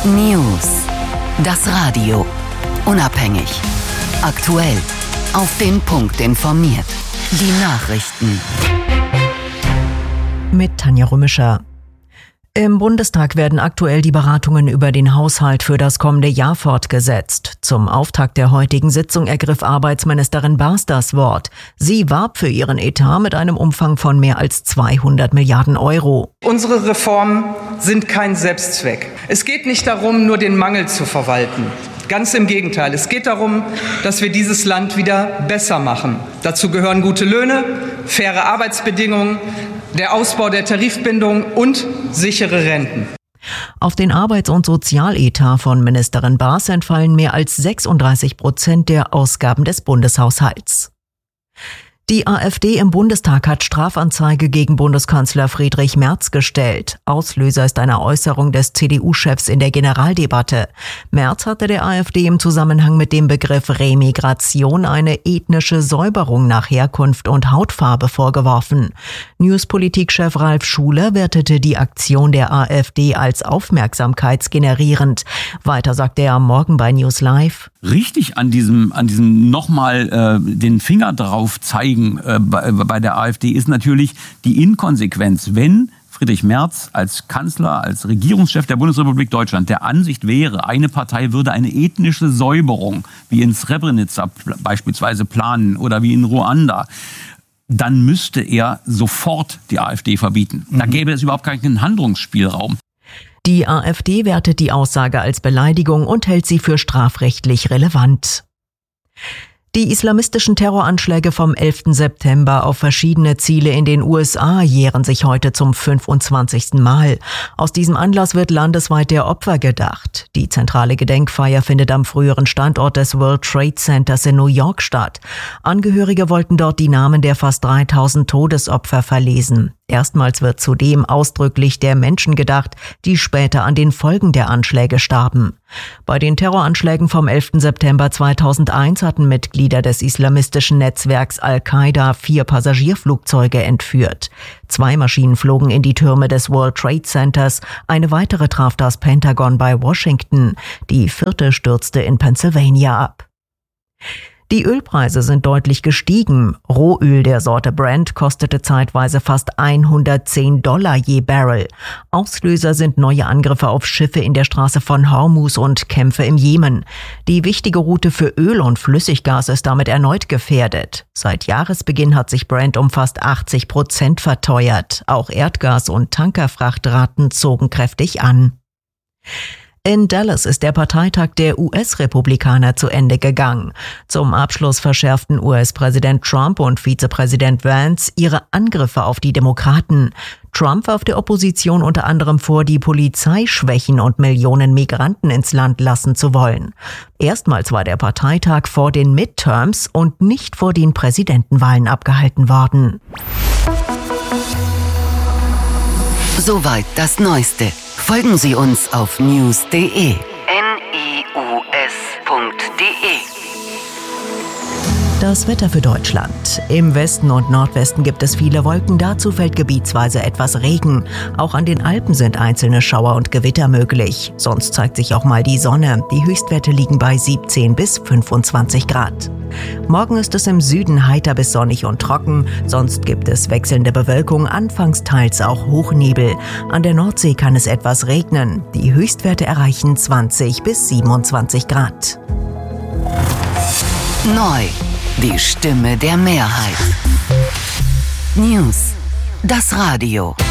News. Das Radio. Unabhängig. Aktuell. Auf den Punkt informiert. Die Nachrichten. Mit Tanja Rümischer. Im Bundestag werden aktuell die Beratungen über den Haushalt für das kommende Jahr fortgesetzt. Zum Auftakt der heutigen Sitzung ergriff Arbeitsministerin Baas das Wort. Sie warb für ihren Etat mit einem Umfang von mehr als 200 Milliarden Euro. Unsere Reformen sind kein Selbstzweck. Es geht nicht darum, nur den Mangel zu verwalten. Ganz im Gegenteil. Es geht darum, dass wir dieses Land wieder besser machen. Dazu gehören gute Löhne, faire Arbeitsbedingungen, der Ausbau der Tarifbindung und sichere Renten. Auf den Arbeits- und Sozialetat von Ministerin Baas entfallen mehr als 36% der Ausgaben des Bundeshaushalts. Die AfD im Bundestag hat Strafanzeige gegen Bundeskanzler Friedrich Merz gestellt. Auslöser ist eine Äußerung des CDU-Chefs in der Generaldebatte. Merz hatte der AfD im Zusammenhang mit dem Begriff Remigration eine ethnische Säuberung nach Herkunft und Hautfarbe vorgeworfen. Newspolitik-Chef Ralf Schuler wertete die Aktion der AfD als aufmerksamkeitsgenerierend. Weiter sagte er am Morgen bei News Live: Richtig an diesem nochmal den Finger drauf zeigen bei der AfD ist natürlich die Inkonsequenz. Wenn Friedrich Merz als Kanzler, als Regierungschef der Bundesrepublik Deutschland der Ansicht wäre, eine Partei würde eine ethnische Säuberung wie in Srebrenica beispielsweise planen oder wie in Ruanda, dann müsste er sofort die AfD verbieten. Da gäbe es überhaupt keinen Handlungsspielraum. Die AfD wertet die Aussage als Beleidigung und hält sie für strafrechtlich relevant. Die islamistischen Terroranschläge vom 11. September auf verschiedene Ziele in den USA jähren sich heute zum 25. Mal. Aus diesem Anlass wird landesweit der Opfer gedacht. Die zentrale Gedenkfeier findet am früheren Standort des World Trade Centers in New York statt. Angehörige wollten dort die Namen der fast 3000 Todesopfer verlesen. Erstmals wird zudem ausdrücklich der Menschen gedacht, die später an den Folgen der Anschläge starben. Bei den Terroranschlägen vom 11. September 2001 hatten Mitglieder des islamistischen Netzwerks Al-Qaida 4 Passagierflugzeuge entführt. 2 Maschinen flogen in die Türme des World Trade Centers, eine weitere traf das Pentagon bei Washington, die 4. stürzte in Pennsylvania ab. Die Ölpreise sind deutlich gestiegen. Rohöl der Sorte Brent kostete zeitweise fast $110 je Barrel. Auslöser sind neue Angriffe auf Schiffe in der Straße von Hormuz und Kämpfe im Jemen. Die wichtige Route für Öl und Flüssiggas ist damit erneut gefährdet. Seit Jahresbeginn hat sich Brent um fast 80% verteuert. Auch Erdgas- und Tankerfrachtraten zogen kräftig an. In Dallas ist der Parteitag der US-Republikaner zu Ende gegangen. Zum Abschluss verschärften US-Präsident Trump und Vizepräsident Vance ihre Angriffe auf die Demokraten. Trump warf der Opposition unter anderem vor, die Polizei schwächen und Millionen Migranten ins Land lassen zu wollen. Erstmals war der Parteitag vor den Midterms und nicht vor den Präsidentenwahlen abgehalten worden. Soweit das Neueste. Folgen Sie uns auf news.de. news.de. Das Wetter für Deutschland. Im Westen und Nordwesten gibt es viele Wolken, dazu fällt gebietsweise etwas Regen. Auch an den Alpen sind einzelne Schauer und Gewitter möglich. Sonst zeigt sich auch mal die Sonne. Die Höchstwerte liegen bei 17 bis 25 Grad. Morgen ist es im Süden heiter bis sonnig und trocken. Sonst gibt es wechselnde Bewölkung, anfangs teils auch Hochnebel. An der Nordsee kann es etwas regnen. Die Höchstwerte erreichen 20 bis 27 Grad. Neu. Die Stimme der Mehrheit. News. Das Radio.